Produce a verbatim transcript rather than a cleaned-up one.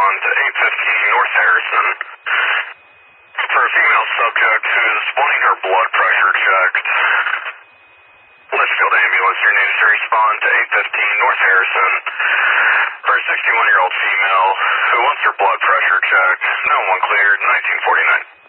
respond to eight fifteen North Harrison. For a female subject who's wanting her blood pressure checked. Litchfield ambulance, your needs to respond to eight fifteen North Harrison. For a sixty-one-year-old female who wants her blood pressure checked. No one cleared, nineteen forty-nine.